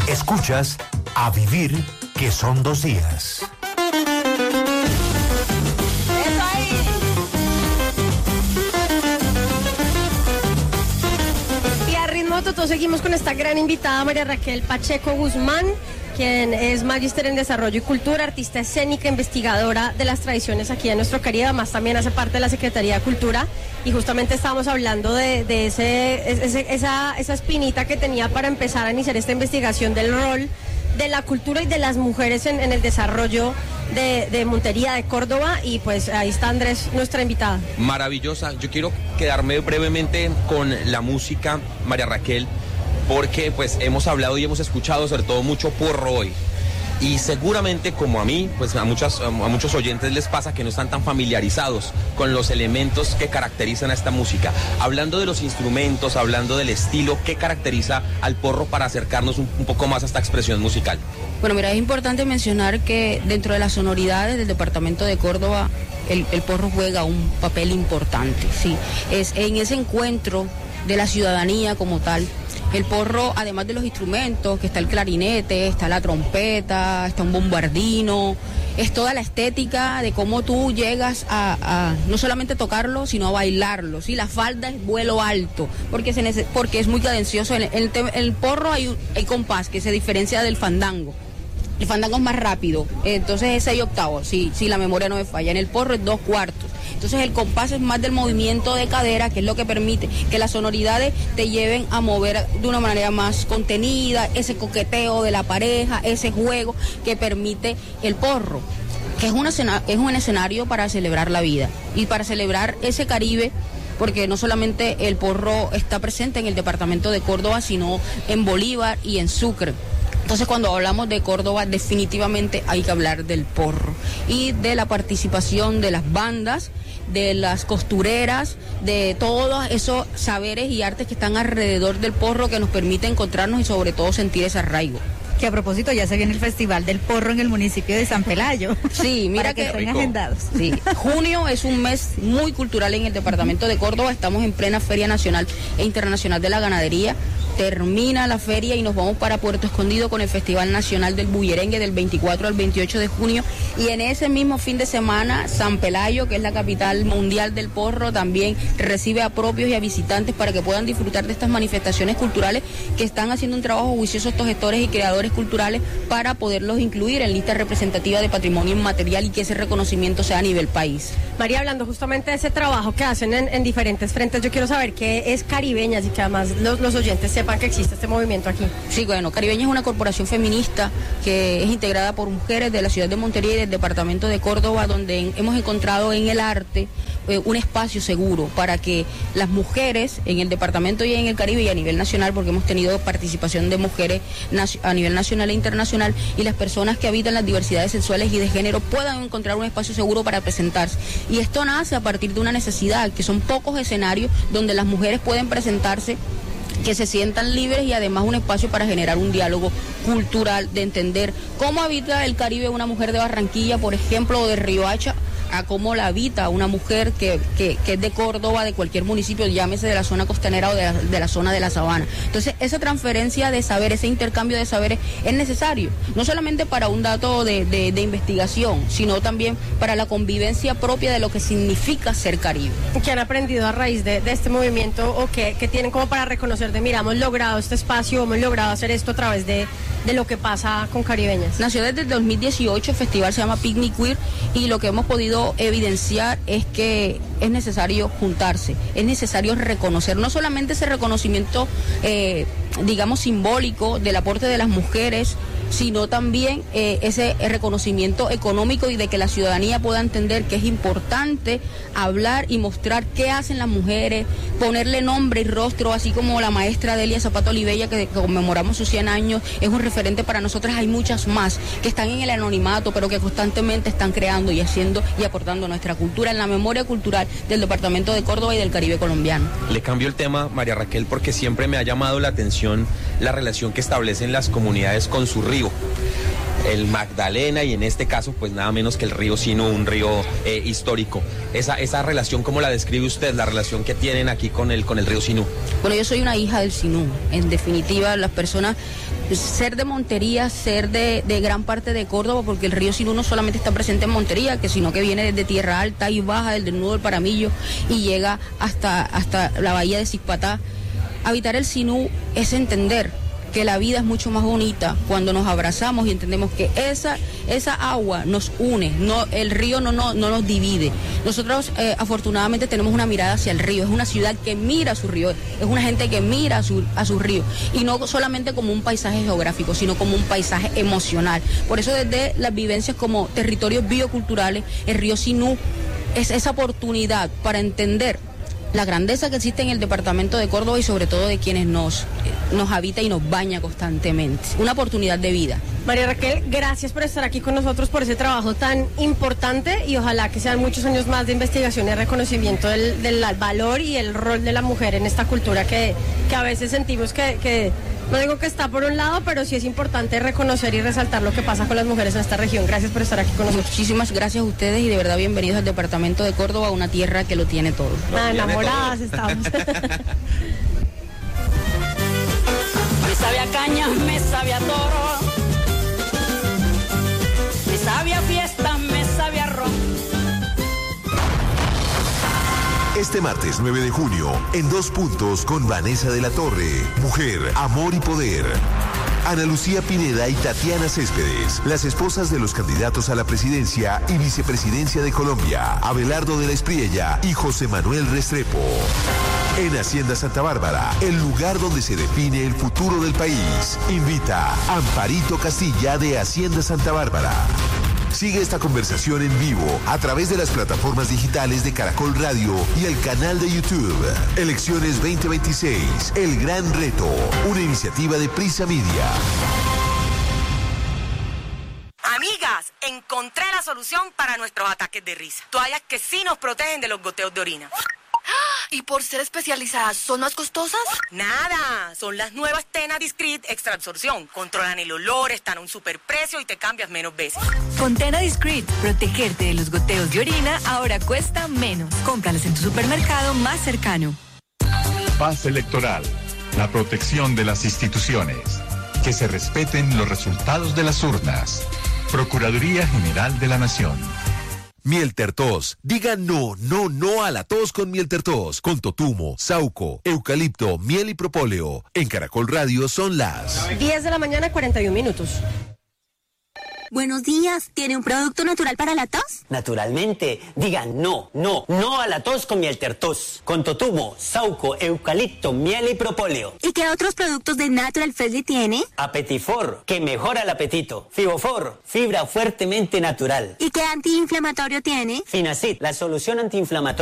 Escuchas A Vivir, que son 2 días. Nosotros seguimos con esta gran invitada, María Raquel Pacheco Guzmán, quien es magíster en Desarrollo y Cultura, artista escénica, investigadora de las tradiciones aquí en nuestro Caribe, además también hace parte de la Secretaría de Cultura, y justamente estábamos hablando de esa espinita que tenía para empezar a iniciar esta investigación del rol de la cultura y de las mujeres en el desarrollo de Montería, de Córdoba, y pues ahí está Andrés, nuestra invitada. Maravillosa. Yo quiero quedarme brevemente con la música, María Raquel, porque pues hemos hablado y hemos escuchado sobre todo mucho porro hoy. Y seguramente, como a mí, pues a muchos oyentes les pasa que no están tan familiarizados con los elementos que caracterizan a esta música. Hablando de los instrumentos, hablando del estilo, ¿qué caracteriza al porro para acercarnos un poco más a esta expresión musical? Bueno, mira, es importante mencionar que dentro de las sonoridades del departamento de Córdoba, el porro juega un papel importante, sí. Es en ese encuentro de la ciudadanía como tal. El porro, además de los instrumentos, que está el clarinete, está la trompeta, está un bombardino, es toda la estética de cómo tú llegas a no solamente tocarlo, sino a bailarlo, ¿sí? La falda es vuelo alto, porque es muy cadencioso. En el porro hay compás que se diferencia del fandango. El fandango es más rápido, entonces es 6 octavos, si la memoria no me falla. En el porro es 2/4. Entonces el compás es más del movimiento de cadera, que es lo que permite que las sonoridades te lleven a mover de una manera más contenida, ese coqueteo de la pareja, ese juego que permite el porro, que es un escenario para celebrar la vida y para celebrar ese Caribe, porque no solamente el porro está presente en el departamento de Córdoba, sino en Bolívar y en Sucre. Entonces, cuando hablamos de Córdoba, definitivamente hay que hablar del porro y de la participación de las bandas, de las costureras, de todos esos saberes y artes que están alrededor del porro, que nos permite encontrarnos y sobre todo sentir ese arraigo. Que a propósito ya se viene el Festival del Porro en el municipio de San Pelayo. Sí, mira que estén agendados. Sí, junio es un mes muy cultural en el departamento de Córdoba. Estamos en plena Feria Nacional e Internacional de la Ganadería. Termina la feria y nos vamos para Puerto Escondido con el Festival Nacional del Bullerengue del 24 al 28 de junio. Y en ese mismo fin de semana, San Pelayo, que es la capital mundial del porro, también recibe a propios y a visitantes para que puedan disfrutar de estas manifestaciones culturales, que están haciendo un trabajo juicioso estos gestores y creadores culturales para poderlos incluir en lista representativa de patrimonio inmaterial y que ese reconocimiento sea a nivel país. María, hablando justamente de ese trabajo que hacen en diferentes frentes, yo quiero saber qué es Caribeñas y que además los oyentes sepan que existe este movimiento aquí. Sí, bueno, Caribeñas es una corporación feminista que es integrada por mujeres de la ciudad de Montería y del departamento de Córdoba, donde hemos encontrado en el arte un espacio seguro para que las mujeres en el departamento y en el Caribe y a nivel nacional, porque hemos tenido participación de mujeres a nivel nacional e internacional, y las personas que habitan las diversidades sexuales y de género puedan encontrar un espacio seguro para presentarse. Y esto nace a partir de una necesidad, que son pocos escenarios donde las mujeres pueden presentarse, que se sientan libres y además un espacio para generar un diálogo cultural, de entender cómo habita el Caribe una mujer de Barranquilla, por ejemplo, o de Riohacha, a cómo la habita una mujer que es de Córdoba, de cualquier municipio, llámese de la zona costanera o de la zona de la sabana. Entonces, esa transferencia de saber, ese intercambio de saberes es necesario, no solamente para un dato de investigación, sino también para la convivencia propia de lo que significa ser Caribe. ¿Qué han aprendido a raíz de este movimiento o qué tienen como para reconocer de, mira, hemos logrado este espacio, hemos logrado hacer esto a través de lo que pasa con Caribeñas? Nació desde el 2018, el festival se llama Picnic Queer, y lo que hemos podido evidenciar es que es necesario juntarse, es necesario reconocer, no solamente ese reconocimiento, digamos, simbólico del aporte de las mujeres, sino también ese reconocimiento económico y de que la ciudadanía pueda entender que es importante hablar y mostrar qué hacen las mujeres, ponerle nombre y rostro, así como la maestra Delia Zapata Olivella, que conmemoramos sus 100 años, es un referente para nosotras. Hay muchas más que están en el anonimato, pero que constantemente están creando y haciendo y aportando nuestra cultura en la memoria cultural del departamento de Córdoba y del Caribe colombiano. Le cambio el tema, María Raquel, porque siempre me ha llamado la atención la relación que establecen las comunidades con su río. el Magdalena y en este caso pues nada menos que el río Sinú, un río histórico. Esa relación, ¿cómo la describe usted, la relación que tienen aquí con el río Sinú? Bueno, yo soy una hija del Sinú. En definitiva, las personas, ser de Montería, ser de gran parte de Córdoba, porque el río Sinú no solamente está presente en Montería, sino que viene desde Tierra Alta y baja desde el nudo del Paramillo y llega hasta la bahía de Zispatá. Habitar el Sinú es entender que la vida es mucho más bonita cuando nos abrazamos y entendemos que esa agua nos une, el río no nos divide. Nosotros afortunadamente tenemos una mirada hacia el río, es una ciudad que mira a su río, es una gente que mira a su río, y no solamente como un paisaje geográfico, sino como un paisaje emocional. Por eso desde las vivencias como territorios bioculturales, el río Sinú es esa oportunidad para entender la grandeza que existe en el departamento de Córdoba y sobre todo de quienes nos habita y nos baña constantemente. Una oportunidad de vida. María Raquel, gracias por estar aquí con nosotros, por ese trabajo tan importante, y ojalá que sean muchos años más de investigación y reconocimiento del valor y el rol de la mujer en esta cultura que a veces sentimos que no digo que está por un lado, pero sí es importante reconocer y resaltar lo que pasa con las mujeres en esta región. Gracias por estar aquí con nosotros. Muchísimas gracias a ustedes y de verdad bienvenidos al departamento de Córdoba, una tierra que lo tiene todo. Enamoradas estamos. Me sabe a caña, me sabe a toro, me sabe a fiesta, me sabe a ron. Este martes 9 de junio, en 2 puntos con Vanessa de la Torre, Mujer, Amor y Poder. Ana Lucía Pineda y Tatiana Céspedes, las esposas de los candidatos a la presidencia y vicepresidencia de Colombia, Abelardo de la Espriella y José Manuel Restrepo. En Hacienda Santa Bárbara, el lugar donde se define el futuro del país. Invita Amparito Castilla de Hacienda Santa Bárbara. Sigue esta conversación en vivo a través de las plataformas digitales de Caracol Radio y el canal de YouTube. Elecciones 2026, el gran reto, una iniciativa de Prisa Media. Amigas, encontré la solución para nuestros ataques de risa. Toallas que sí nos protegen de los goteos de orina. ¿Y por ser especializadas, son más costosas? Nada, son las nuevas Tena Discreet Extra Absorción. Controlan el olor, están a un superprecio y te cambias menos veces. Con Tena Discreet, protegerte de los goteos de orina ahora cuesta menos. Cómpralas en tu supermercado más cercano. Paz electoral, la protección de las instituciones. Que se respeten los resultados de las urnas. Procuraduría General de la Nación. Miel Tertos. Diga no a la tos con Miel Tertos. Con totumo, sauco, eucalipto, miel y propóleo. En Caracol Radio son las 10 de la mañana, 41 minutos. Buenos días, ¿tiene un producto natural para la tos? Naturalmente, diga no a la tos con Miel Tertos. Con totumo, sauco, eucalipto, miel y propóleo. ¿Y qué otros productos de Natural Freshly tiene? Apetifor, que mejora el apetito. Fibofor, fibra fuertemente natural. ¿Y qué antiinflamatorio tiene? Finacid, la solución antiinflamatoria